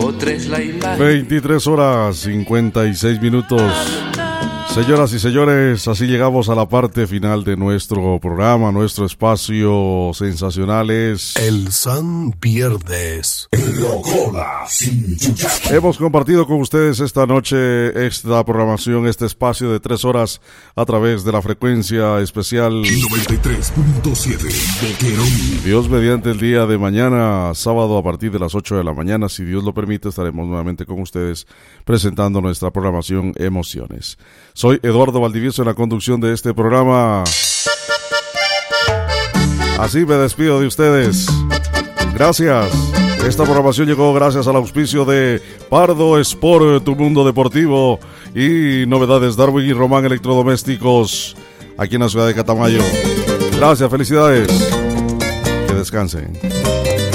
otra es la imagen. 23 horas 56 minutos. Señoras y señores, así llegamos a la parte final de nuestro programa, nuestro espacio sensacional es El San Viernes. Hemos compartido con ustedes esta noche esta programación, este espacio de 3 horas a través de la frecuencia especial 93.7 Boquerón. Dios mediante el día de mañana, sábado a partir de las 8 de la mañana, si Dios lo permite, estaremos nuevamente con ustedes presentando nuestra programación Emociones. Soy Eduardo Valdivieso en la conducción de este programa. Así me despido de ustedes. Gracias. Esta programación llegó gracias al auspicio de Pardo Sport, tu mundo deportivo, y Novedades Darwin y Román Electrodomésticos, aquí en la ciudad de Catamayo. Gracias, felicidades. Que descansen.